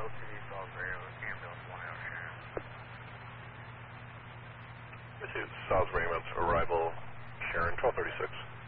LTD Salisbury with ambulance 1 out Sharon. This is Salisbury ambulance arrival, Sharon 1236.